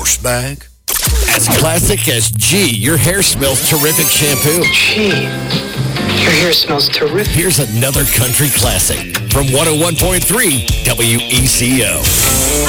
douchebag. As classic as G, your hair smells terrific shampoo. Gee, your hair smells terrific. Here's another country classic from 101.3 WECO.